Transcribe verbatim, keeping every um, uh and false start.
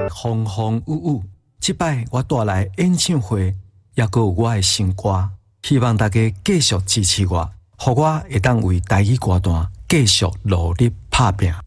风风雨雨，这摆我带来演唱会，也阁有我的新歌，希望大家继续支持我，互我会当为台语歌坛继续努力打拼。